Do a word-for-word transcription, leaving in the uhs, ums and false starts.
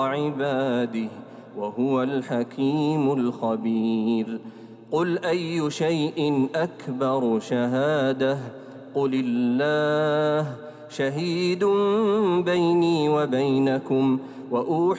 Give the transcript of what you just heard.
عباده وهو الحكيم الخبير. قل أي شيء أكبر شهادة؟ قل الله شهيد بيني وبينكم وأوحي